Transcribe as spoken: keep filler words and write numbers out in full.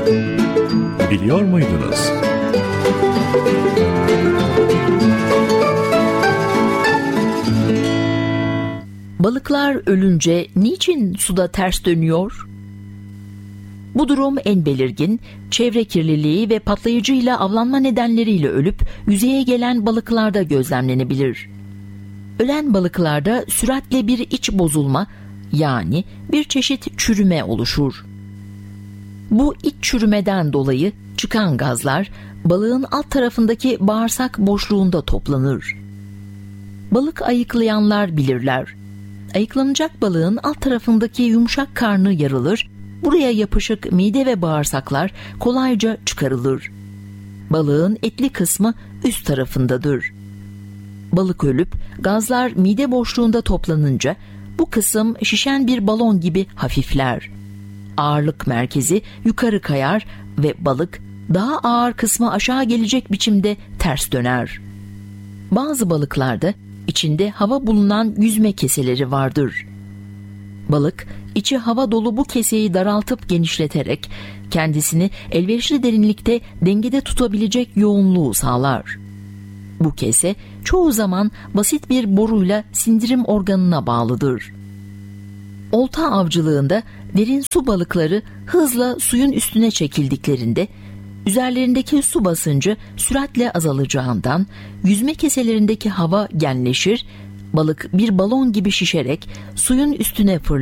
Biliyor muydunuz? Balıklar ölünce niçin suda ters dönüyor? Bu durum en belirgin, çevre kirliliği ve patlayıcıyla avlanma nedenleriyle ölüp yüzeye gelen balıklarda gözlemlenebilir. Ölen balıklarda süratle bir iç bozulma, yani bir çeşit çürüme oluşur. Bu iç çürümeden dolayı çıkan gazlar balığın alt tarafındaki bağırsak boşluğunda toplanır. Balık ayıklayanlar bilirler. Ayıklanacak balığın alt tarafındaki yumuşak karnı yarılır, buraya yapışık mide ve bağırsaklar kolayca çıkarılır. Balığın etli kısmı üst tarafındadır. Balık ölüp gazlar mide boşluğunda toplanınca bu kısım şişen bir balon gibi hafifler. Ağırlık merkezi yukarı kayar ve balık daha ağır kısmı aşağı gelecek biçimde ters döner. Bazı balıklarda içinde hava bulunan yüzme keseleri vardır. Balık, içi hava dolu bu keseyi daraltıp genişleterek kendisini elverişli derinlikte dengede tutabilecek yoğunluğu sağlar. Bu kese çoğu zaman basit bir boruyla sindirim organına bağlıdır. Olta avcılığında derin su balıkları hızla suyun üstüne çekildiklerinde üzerlerindeki su basıncı süratle azalacağından yüzme keselerindeki hava genleşir, balık bir balon gibi şişerek suyun üstüne fırlar.